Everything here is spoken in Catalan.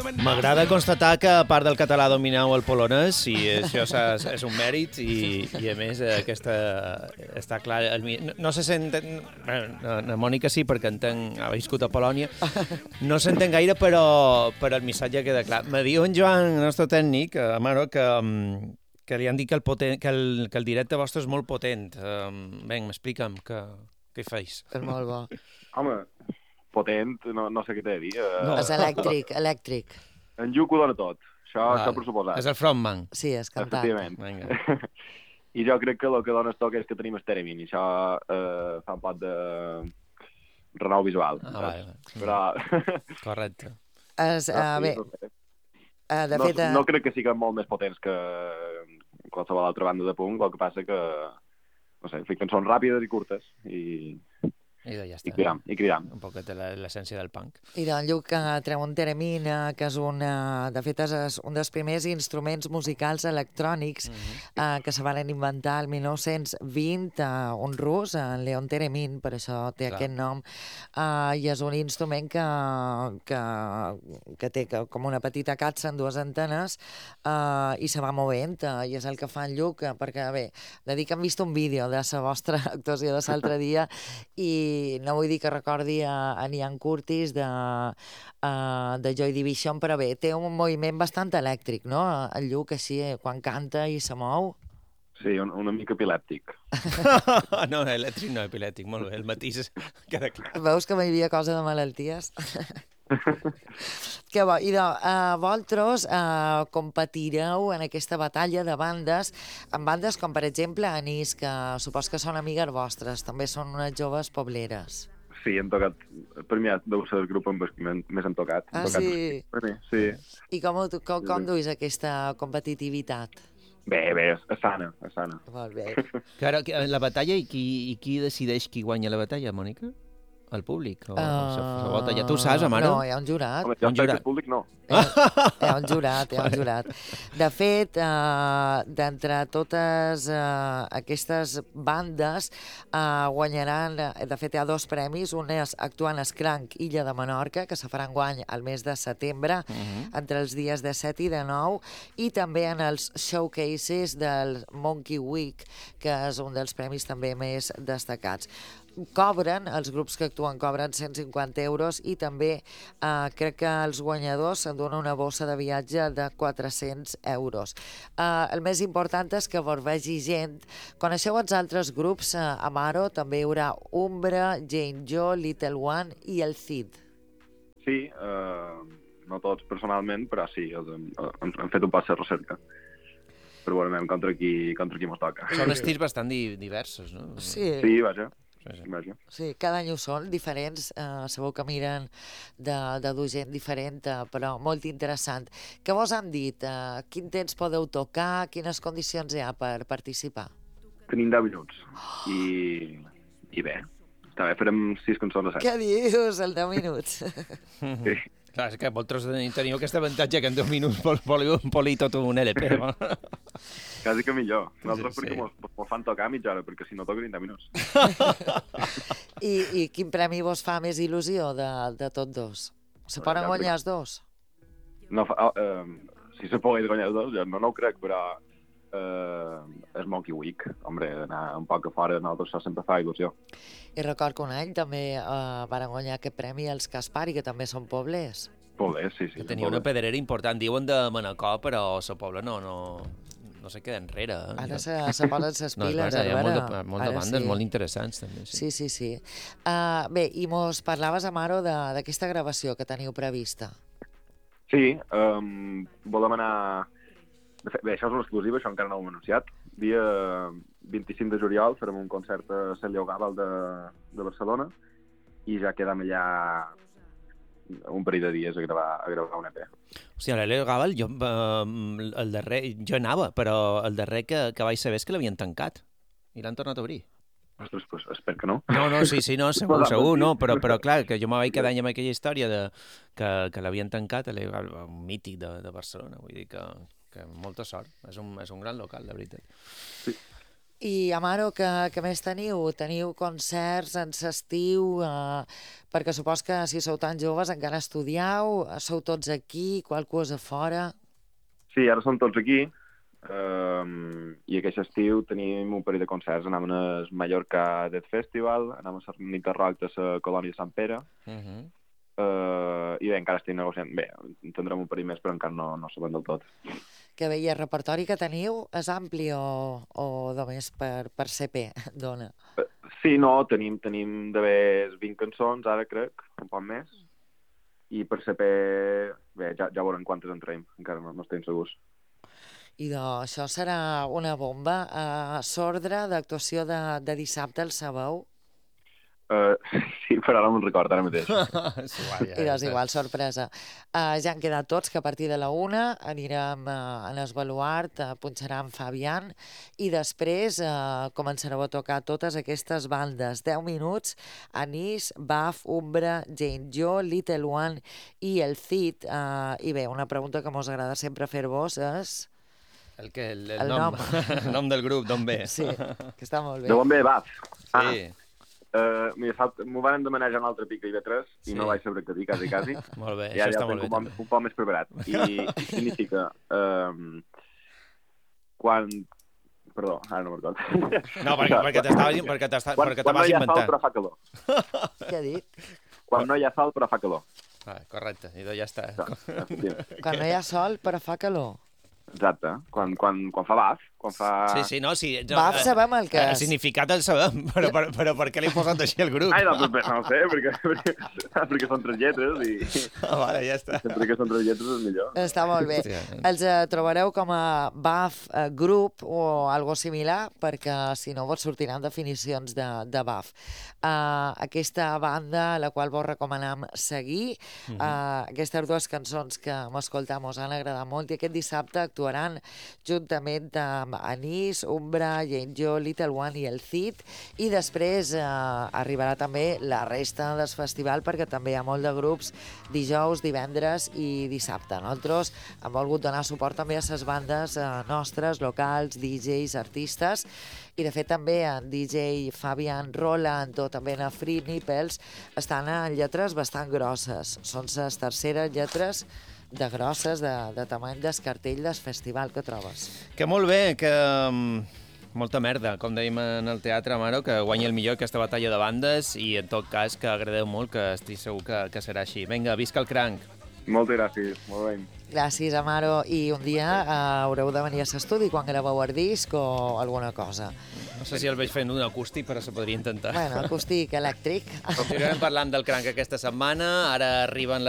M'agrada constatar que a part del català domineu el polonès i això és un mèrit i a més aquesta està clar. No se sent... La Mònica sí, perquè ha viscut a Polònia. No s'entén gaire, però el missatge queda clar. Me diu en Joan, el nostre tècnic, Amaro, que li han dit que el directe vostre és molt potent. Vinga, m'explica'm què hi feis. És molt bo. Home, potent, no sé què t'he de dir. No. És elèctric. En Lluc ho dona tot, això per suposat. És el frontman. Sí, és cantant. Efectivament. I jo crec que el que dona toc és que tenim el Theremin, i això fa un pot de renou visual. Però... Correcte. Bé, de fet... No crec que siguin molt més potents que qualsevol altra banda de punk, el que passa que, no sé, cançons ràpides i curtes, I ja està. I cridam. Un poquet l'essència del punk. I d'en Lluc treu un Theremin, que és de fet és un dels primers instruments musicals electrònics que se van inventar el 1920, un rus, en Leon Theremin, per això té aquest nom, i és un instrument que té com una petita capsa amb dues antenes i se va movent, i és el que fa en Lluc, perquè bé, de dir que hem vist un vídeo de la vostra actuació de l'altre dia i no vull dir que recordi a Ian Curtis de Joy Division, però bé, té un moviment bastant elèctric, no? El Lluc així, quan canta i se mou. Sí, una mica epilèptic. No, elèctric no, epilèptic, molt bé, el matís queda clar. Veus que hi havia cosa de malalties? Que bo, i vosaltres competireu en aquesta batalla de bandes, amb bandes com per exemple Anís, que supos que són amigues vostres, també són unes joves pobleres. Sí, hem tocat, per mi deu ser el grup amb el que més hem tocat. Sí? Sí. I com duis aquesta competitivitat? Bé, és sana. Molt bé. Claro, la batalla, i qui decideix qui guanya la batalla, Mònica? El públic? O la volta? Ja tu ho saps, Amaro? No, hi ha un jurat. Home, jo el públic no. Hi ha un jurat. De fet, d'entre totes aquestes bandes guanyaran, de fet hi ha dos premis, un és actuant a Cranc, Illa de Menorca, que se farà enguany al mes de setembre, entre els dies de 7 i de 9, i també en els showcases del Monkey Week, que és un dels premis també més destacats. Els grups que actuen cobren 150 euros i també crec que els guanyadors se'n donen una bossa de viatge de 400 euros. El més important és que vos vegi gent. Coneixeu els altres grups? Amaro, també hi haurà Umbra, Jane Joe, Little One i el Cid. Sí, no tots personalment, però sí, hem fet un pas de recerca. Però veurem contra qui mos toca. Són estils bastant diversos, no? Sí, vaja. Sí, cada any ho són, diferents, sabeu que miren de dur gent diferent, però molt interessant. Què vos han dit? Quin temps podeu tocar? Quines condicions hi ha per participar? Tenim 10 minuts i bé, està bé, farem 6 cançons a 7. Què dius, el 10 minuts? Sí. Clar, és que vosaltres teniu aquest avantatge que en 10 minuts polir tot un LP. Quasi que millor. Nosaltres perquè mos fan tocar mitja hora, perquè si no toquen 10 minuts. I quin premi vos fa més il·lusió de tots dos? Se poden guanyar els dos? No, si se poden guanyar els dos, jo no ho crec, però és Monkey Week. Hombre, anar un poc a fora de nosaltres, això sempre fa il·lusió. I record que un any també van guanyar aquest premi els Caspari, que també són poblers. Poblers, sí. Que tenia una pedrera important, diuen de Manacor, però la Pobla no se queda enrere. Ara se posen les piles. Hi ha molt de bandes molt interessants, també. Sí. Bé, i mos parlaves, Amaro, d'aquesta gravació que teniu prevista. Sí, volem anar... Bé, això és una exclusiva, això encara no ho hem anunciat. Dia 25 de juliol farem un concert a Sant Lleó Gàbal de Barcelona i ja quedem allà un parell de dies a gravar un EP. Hòstia, a l'Helio Gàbal, jo anava, però el darrer que vaig saber és que l'havien tancat i l'han tornat a obrir. Ostres, pues espero que no. No, sí, segur, no, però clar, que jo me vaig quedar amb aquella història que l'havien tancat a l'Helio Gàbal, un mític de Barcelona, vull dir que molta sort, és un gran local, de veritat. Sí. I, Amaro, que més teniu? Teniu concerts en l'estiu? Perquè supos que si sou tan joves encara estudiau, sou tots aquí, qualcú és a fora? Sí, ara som tots aquí, i aquest estiu tenim un parell de concerts. Anem al Mallorca Death Festival, anem a la nit de rock de la colònia Sant Pere, i bé, encara estic negociant. Bé, en tindrem un parell més, però encara no sabem del tot. Que bé, i el repertori que teniu és ampli o només per CP, dona? Sí, no, tenim d'haver 20 cançons, ara crec, un poc més, i per CP, bé, ja veurem quantes en traiem, encara no estem segurs. I això serà una bomba. S'ordre d'actuació de dissabte, el sabeu? Sí, però ara no me'n recordo, ara mateix. I doncs igual, sorpresa. Ja han quedat tots que a partir de la 1 anirem a l'Esbaluart, punxaran Fabián, i després començareu a tocar totes aquestes bandes. 10 minuts, Anís, Baf, Umbra, Jane Joe, Little One i el Cid. I bé, una pregunta que mos agrada sempre fer-vos és... El nom. El nom del grup, d'on ve. Sí, que està molt bé. De on ve, Baf? Sí. M'ho van demanar ja un altre pic a IB3 i no vaig saber què dir, quasi. Molt bé, ja, això està ja molt bé. Un poc més preparat. I significa... quan... Perdó, ara no me'n recordo. No, perquè te vas inventar. Quan no hi ha sol però fa calor. Què ha dit? Quan no hi ha sol però fa calor. Correcte, i ja està. Quan no hi ha sol però fa calor. Exacte, quan fa baf, quan fa... Sí, no, sí. Baf sabem el que és. El significat el sabem, però per què li posat així al grup? Ai, no ho sé, perquè són 3 lletres i... Vale, ja està. Sempre que són 3 lletres és millor. Està molt bé. Els trobareu com a Baf Group o algo similar, perquè si no vos sortiran definicions de Baf. Aquesta banda a la qual vos recomanem seguir, aquestes 2 cançons que hem escoltat mos han agradat molt i aquest dissabte actuaran juntament amb Anís, Umbra, Jane Joe, Little One i el Cid, i després arribarà també la resta del festival perquè també hi ha molt de grups dijous, divendres i dissabte. Nosaltres hem volgut donar suport també a les bandes nostres, locals, DJs, artistes, i de fet també en DJ Fabián Roland o també en Free Nipples estan en lletres bastant grosses. Són les terceres lletres de grosses, de tamany del cartell del festival que trobes. Que molt bé, que molta merda, com dèiem en el teatre, Amaro, que guanyi el millor aquesta batalla de bandes i en tot cas que agradeu molt, que estic segur que serà així. Vinga, visca el cranc! Moltes gràcies, molt bé. Gràcies, Amaro, i un dia haureu de venir a l'estudi quan graveu el disc o alguna cosa. No sé si el veig fent un acústic, però se podria intentar. Bueno, acústic elèctric. Continuarem parlant del cranc aquesta setmana, ara arriben